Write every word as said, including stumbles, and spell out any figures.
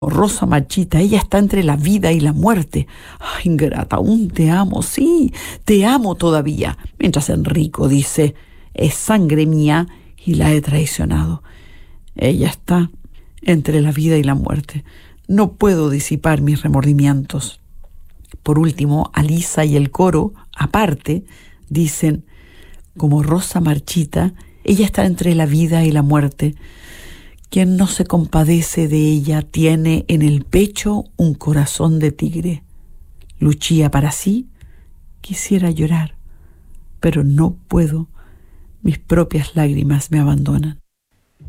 Rosa marchita, ella está entre la vida y la muerte. Ay, ingrata, aún te amo, sí, te amo todavía. Mientras Enrico dice, es sangre mía y la he traicionado. Ella está entre la vida y la muerte. No puedo disipar mis remordimientos. Por último, Alisa y el coro, aparte, dicen, como Rosa marchita, ella está entre la vida y la muerte. Quien no se compadece de ella tiene en el pecho un corazón de tigre. Luchía para sí, quisiera llorar, pero no puedo. Mis propias lágrimas me abandonan.